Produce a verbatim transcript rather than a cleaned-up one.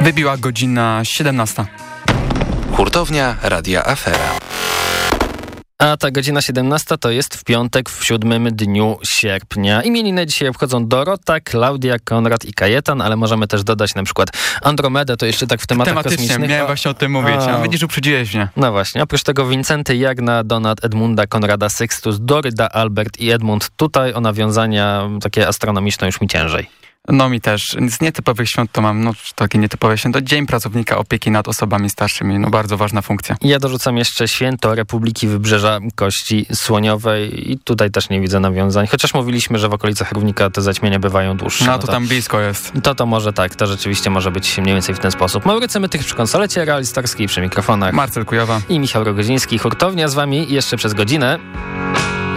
Wybiła godzina siedemnasta. Hurtownia Radia Afera. A ta godzina siedemnasta to jest w piątek, w siódmym dniu sierpnia. Imieniny dzisiaj obchodzą Dorota, Klaudia, Konrad i Kajetan, ale możemy też dodać na przykład Andromedę, to jeszcze tak w tematach Tematycznie, kosmicznych. miałem właśnie o tym mówić, a, a widzisz, uprzedziłeś mnie. No właśnie, oprócz tego Wincenty, Jagna, Donat, Edmunda, Konrada, Sextus, Doryda, Albert i Edmund. Tutaj o nawiązania takie astronomiczne już mi ciężej. No mi też. Z nietypowych świąt to mam, no takie nietypowe święto. Dzień Pracownika Opieki nad Osobami Starszymi. No bardzo ważna funkcja. Ja dorzucam jeszcze święto Republiki Wybrzeża Kości Słoniowej i tutaj też nie widzę nawiązań. Chociaż mówiliśmy, że w okolicach Równika te zaćmienia bywają dłuższe. No, no to, to tam blisko jest. To to może tak, to rzeczywiście może być mniej więcej w ten sposób. Maurycy Mytych przy konsolecie, Real Starski przy mikrofonach. Marcel Kujowa I Michał Rogoziński. Hurtownia z wami jeszcze przez godzinę.